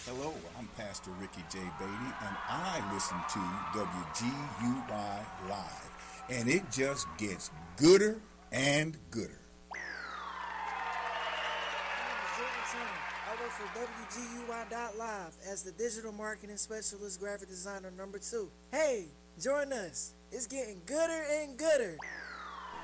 Hello, I'm Pastor Ricky J. Beatty, and I listen to WGUY Live, and it just gets gooder and gooder. My name is Jordan Turner. I work for WGUY.live as the digital marketing specialist graphic designer number 2. Hey, join us. It's getting gooder and gooder.